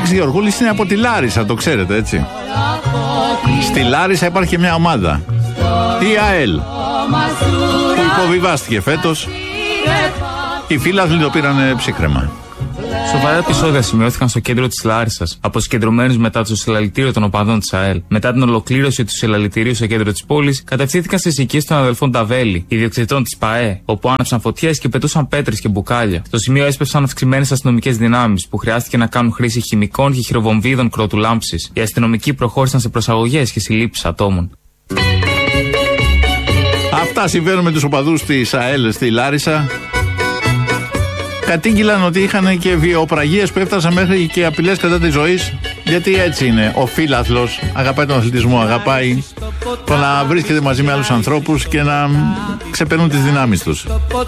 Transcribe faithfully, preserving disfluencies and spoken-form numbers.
Άλεξ Γεωργούλης είναι από τη Λάρισα, το ξέρετε έτσι. Στη Λάρισα υπάρχει και μια ομάδα, η ΑΕΛ, που υποβιβάστηκε φέτος. Οι φίλαθλοι το πήραν ψύχρεμα. Σοβαρά επεισόδια σημειώθηκαν στο κέντρο της Λάρισσας από συγκεντρωμένους μετά το συλλαλητήριο των οπαδών της ΑΕΛ. Μετά την ολοκλήρωση του συλλαλητηρίου στο κέντρο της πόλης, κατευθύνθηκαν στις οικίες των αδελφών Ταβέλη, ιδιοκτητών της ΠΑΕ, όπου άναψαν φωτιές και πετούσαν πέτρες και μπουκάλια. Στο σημείο έσπευσαν αυξημένες αστυνομικές δυνάμεις που χρειάστηκε να κάνουν χρήση χημικών και χειροβομβίδων κροτουλάμψης. Οι αστυνομικοί προχώρησαν σε προσαγωγές και συλλήψεις ατόμων. Αυτά συμβαίνουν με τους οπαδούς της ΑΕΛ στη Λάρισα. Κατήγγυλαν ότι είχαν και βιοπραγίες που έφτασαν μέχρι και απειλές κατά της ζωής. Γιατί έτσι είναι. Ο φίλαθλος αγαπάει τον αθλητισμό, αγαπάει το να βρίσκεται μαζί με άλλους ανθρώπους και να ξεπερνούν τις δυνάμεις τους.